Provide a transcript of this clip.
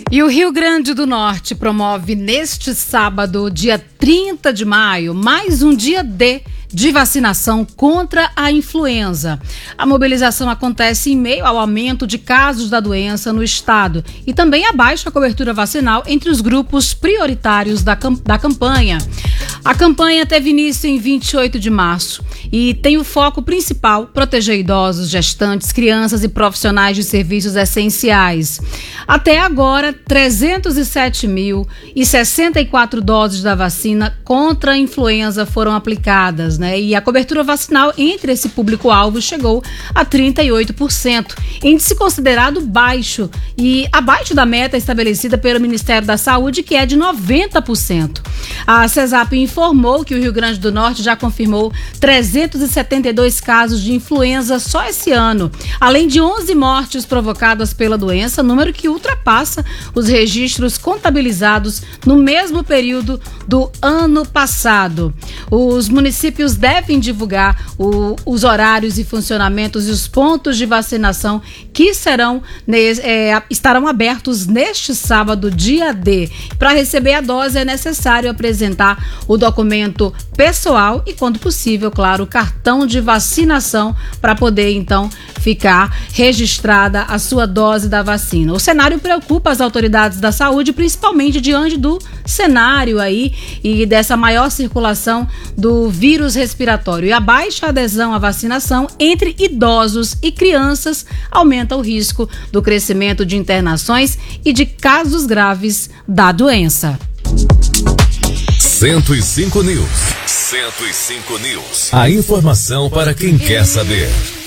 E o Rio Grande do Norte promove neste sábado, dia 30 de maio, mais um dia D de vacinação contra a influenza. A mobilização acontece em meio ao aumento de casos da doença no estado e também a baixa cobertura vacinal entre os grupos prioritários da campanha. A campanha teve início em 28 de março e tem o foco principal proteger idosos, gestantes, crianças e profissionais de serviços essenciais. Até agora, 307.064 doses da vacina contra a influenza foram aplicadas, né? E a cobertura vacinal entre esse público-alvo chegou a 38%, índice considerado baixo e abaixo da meta estabelecida pelo Ministério da Saúde, que é de 90%. A CESAP informou que o Rio Grande do Norte já confirmou 372 casos de influenza só esse ano, além de 11 mortes provocadas pela doença, número que ultrapassa os registros contabilizados no mesmo período do ano passado. Os municípios devem divulgar os horários e funcionamentos e os pontos de vacinação que estarão abertos neste sábado, dia D. Para receber a dose é necessário apresentar o documento pessoal e, quando possível, claro, o cartão de vacinação para poder, então, ficar registrada a sua dose da vacina. O cenário preocupa as autoridades da saúde, principalmente diante do cenário aí e dessa maior circulação do vírus respiratório. E a baixa adesão à vacinação entre idosos e crianças aumenta o risco do crescimento de internações e de casos graves da doença. 105 News. 105 News. A informação para quem quer saber.